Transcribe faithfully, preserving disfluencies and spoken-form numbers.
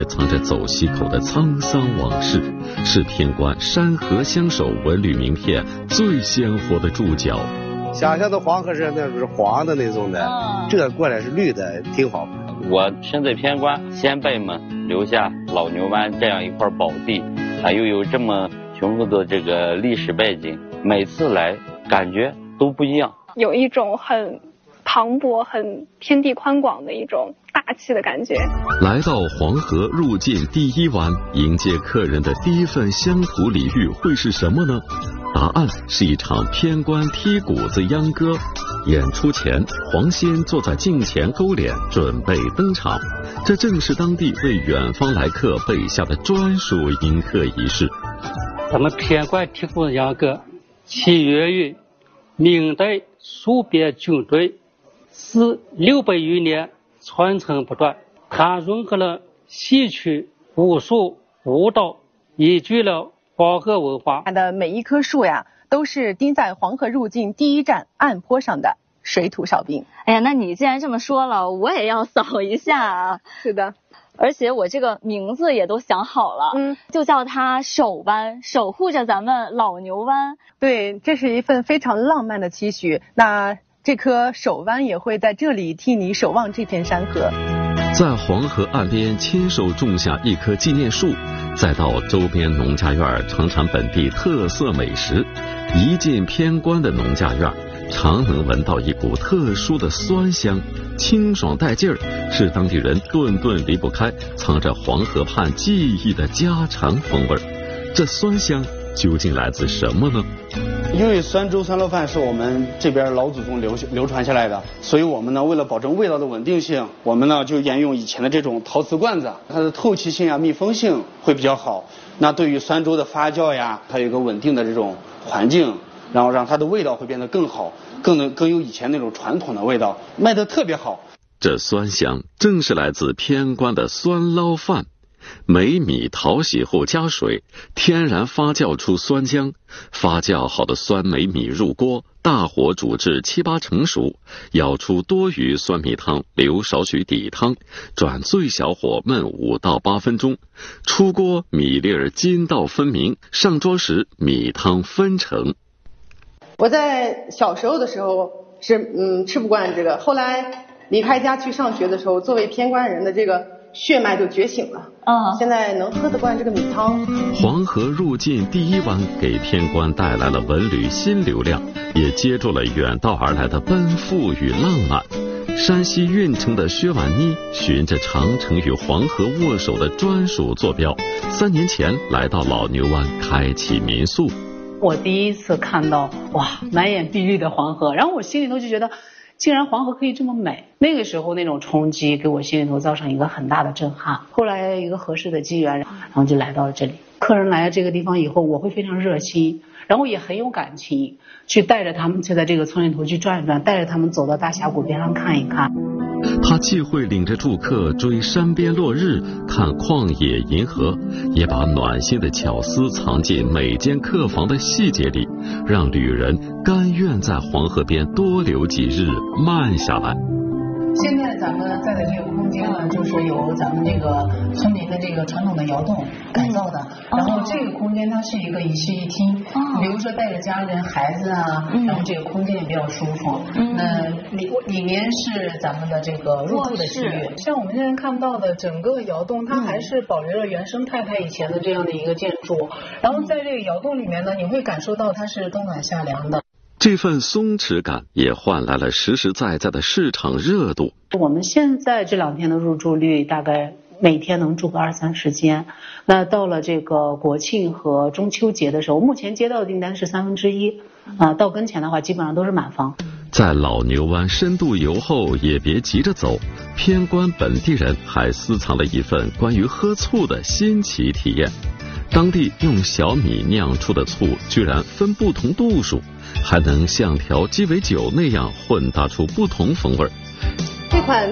藏着走西口的沧桑往事，是偏关山河相守文旅名片最鲜活的注脚。 想象的黄河是那是黄的那种的，嗯、这个过来是绿的，挺好。 我身在偏关，先辈们留下老牛湾这样一块宝地，啊，又有这么雄厚的这个历史背景，每次来感觉都不一样， 有一种很磅礴、很天地宽广的一种大气的感觉。 来到黄河入境第一湾，迎接客人的第一份乡土礼遇会是什么呢？答案是一场偏关踢谷子秧歌。演出前，黄仙坐在镜前勾脸，准备登场。这正是当地为远方来客备下的专属迎客仪式。 咱们偏关踢谷子秧歌起源于明代戍边军队，自六百余年传承不断，它融合了戏曲、武术、舞蹈，依据了黄河文化。 它的每一棵树呀，都是钉在黄河入境第一站岸坡上的水土哨兵。 哎呀，那你既然这么说了，我也要扫一下啊。 是的， 而且我这个名字也都想好了，嗯，就叫它守湾，守护着咱们老牛湾。 对，这是一份非常浪漫的期许。那这棵守湾也会在这里替你守望这片山河。 在黄河岸边亲手种下一棵纪念树，再到周边农家院盛产本地特色美食，一进偏关的农家院，常能闻到一股特殊的酸香，清爽带劲儿，是当地人顿顿离不开藏着黄河畔记忆的家常风味。这酸香究竟来自什么呢？ 因为酸粥酸捞饭是我们这边老祖宗流流传下来的，所以我们呢为了保证味道的稳定性，我们呢就沿用以前的这种陶瓷罐子，它的透气性啊、密封性会比较好。那对于酸粥的发酵呀，它有一个稳定的这种环境，然后让它的味道会变得更好，更能更有以前那种传统的味道，卖得特别好。 这酸香正是来自偏关的酸捞饭。粿米淘洗后加水，天然发酵出酸浆。发酵好的酸粿米入锅，大火煮至七八成熟，舀出多余酸米汤，留少许底汤，转最小火焖五到八分钟。出锅米粒儿筋道分明，上桌时米汤分成。 我在小时候的时候是嗯吃不惯这个，后来离开家去上学的时候，作为偏关人的这个血脉就觉醒了。嗯，现在能喝得惯这个米汤。 黄河入境第一湾给偏关带来了文旅新流量，也接住了远道而来的奔赴与浪漫。山西运城的薛婉妮循着长城与黄河握手的专属坐标，三年前来到老牛湾开启民宿。 我第一次看到哇满眼碧绿的黄河，然后我心里头就觉得竟然黄河可以这么美，那个时候那种冲击给我心里头造成一个很大的震撼。后来一个合适的机缘，然后就来到了这里。客人来了这个地方以后，我会非常热心，然后也很有感情，去带着他们就在这个村里头去转一转，带着他们走到大峡谷边上看一看。 他既会领着住客追山边落日，看旷野银河，也把暖心的巧思藏进每间客房的细节里，让旅人甘愿在黄河边多留几日，慢下来。 现在咱们在的这个空间呢，就是由咱们这个村民的这个传统的窑洞改造的，然后这个空间它是一个一室一厅，比如说带着家人、孩子啊，然后这个空间也比较舒服。那里里面是咱们的这个入住的区域，像我们现在看到的整个窑洞，它还是保留了原生态它以前的这样的一个建筑，然后在这个窑洞里面呢，你会感受到它是冬暖夏凉的。 这份松弛感也换来了实实在在的市场热度。 我们现在这两天的入住率大概每天能住个二三十间，那到了这个国庆和中秋节的时候，目前接到的订单是三分之一，啊，到跟前的话基本上都是满房。 在老牛湾深度游后也别急着走，偏关本地人还私藏了一份关于喝醋的新奇体验。当地用小米酿出的醋居然分不同度数，还能像调鸡尾酒那样混搭出不同风味。 这款